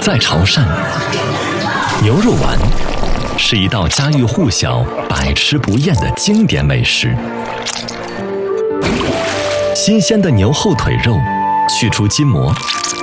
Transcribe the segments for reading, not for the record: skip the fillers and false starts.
在潮汕，牛肉丸是一道家喻户晓、百吃不厌的经典美食。新鲜的牛后腿肉，去除筋膜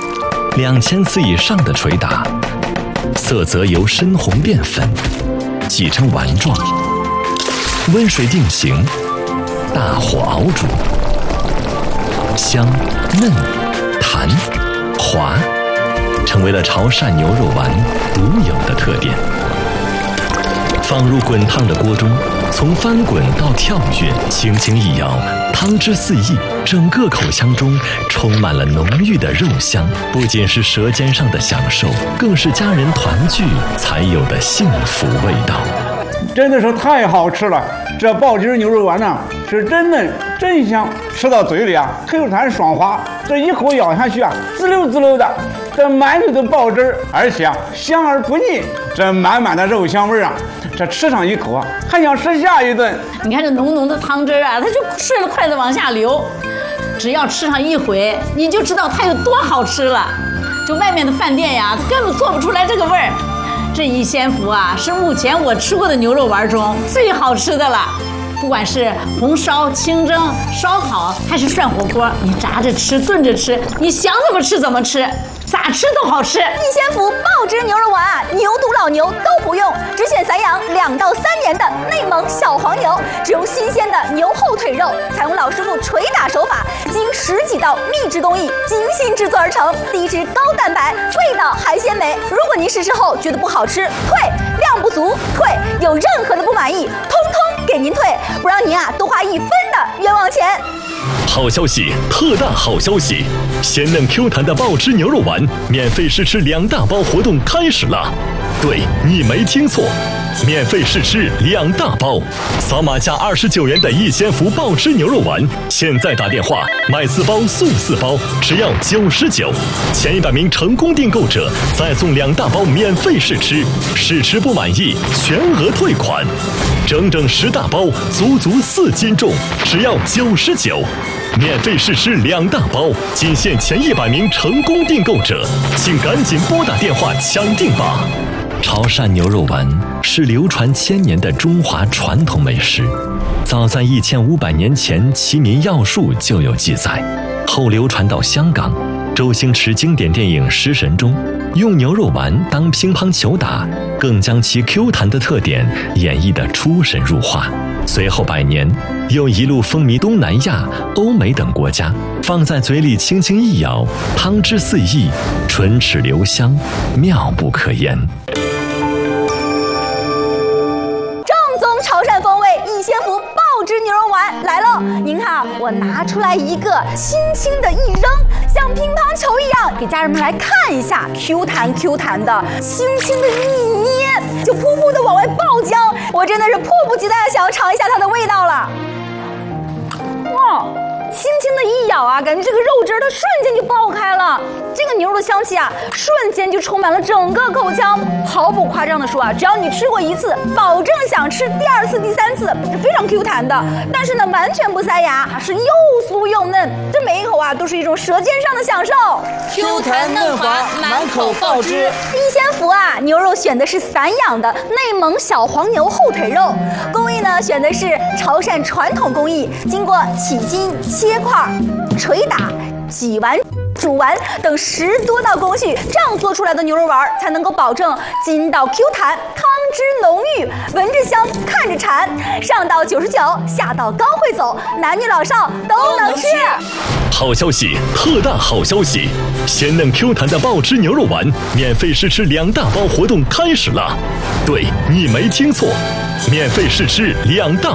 ，2000次以上的捶打，色泽由深红变粉，挤成丸状，温水定型，大火熬煮，香、嫩、弹、滑，成为了潮汕牛肉丸独有的特点。放入滚烫的锅中，从翻滚到跳跃，轻轻一咬，汤汁四溢，整个口腔中充满了浓郁的肉香，不仅是舌尖上的享受，更是家人团聚才有的幸福味道。 真的是太好吃了！这爆汁牛肉丸呢，是真嫩真香，吃到嘴里啊，Q弹爽滑，这一口咬下去啊，滋溜滋溜的，这满嘴的爆汁，而且啊香而不腻，这满满的肉香味啊，这吃上一口啊，还想吃下一顿。 你看这浓浓的汤汁啊，它就顺着筷子往下流，只要吃上一回，你就知道它有多好吃了。就外面的饭店呀，它根本做不出来这个味儿。这一仙福啊，是目前我吃过的牛肉丸中最好吃的了。不管是红烧、清蒸、烧烤，还是涮火锅，你炸着吃、炖着吃，你想怎么吃怎么吃，咋吃都好吃。 一仙福爆汁牛肉丸啊，牛犊老牛都不用，只选散养2到3年的内蒙小黄牛，只用新鲜的牛后腿肉，采用老师傅捶打手法，经10几道秘制工艺精心制作而成，低脂高蛋白，味道还鲜美。如果您试吃后觉得不好吃，退，量不足退，有任何的不满意，通通给您退，不让您啊多花1分的冤枉钱。 好消息，特大好消息！鲜嫩 Q 弹的爆汁牛肉丸免费试吃2大包活动开始了。对，你没听错，免费试吃2大包，扫码价29元的一仙福爆汁牛肉丸，现在打电话买4包送4包，只要99，前100名成功订购者再送2大包免费试吃，试吃不满意全额退款。整整10大包，足足4斤重，只要99。免费试吃2大包，仅限前100名成功订购者，请赶紧拨打电话抢订吧！潮汕牛肉丸是流传1000年的中华传统美食，早在1500年前《齐民要术》就有记载，后流传到香港。周星驰经典电影《食神》中，用牛肉丸当乒乓球打，更将其 Q 弹的特点演绎得出神入化。随后100年，又一路风靡东南亚、欧美等国家，放在嘴里轻轻一咬，汤汁四溢，唇齿留香，妙不可言。 正宗潮汕风味一仙福爆汁牛肉丸来喽！您看，我拿出来一个，轻轻的一扔，像乒乓球一样，给家人们来看一下 ，Q 弹 Q 弹的，轻轻的一捏，就噗噗的往外爆浆，我真的是迫不及待的想要尝一下它的味道了。哇！轻轻的一咬啊，感觉这个肉汁它瞬间就爆开了，这个牛肉的香气啊，瞬间就充满了整个口腔。毫不夸张的说啊，只要你吃过1次，保证想吃第2次、第3次，是非常 Q 弹的。但是呢，完全不塞牙，是又酥又嫩，这每一口啊都是一种舌尖上的享受。 Q 弹嫩滑，满口爆汁。 一仙福啊，牛肉选的是散养的内蒙小黄牛后腿肉，工艺呢选的是潮汕传统工艺，经过起筋、切块、捶打、挤完、煮完等10多道工序，这样做出来的牛肉丸才能够保证筋道 Q 弹，汤汁浓郁，闻着香，看着馋。上到99，下到高会走，男女老少都能吃。 好消息，特大好消息！鲜嫩 Q 弹的爆汁牛肉丸免费试吃2大包活动开始了。对，你没听错，免费试吃2大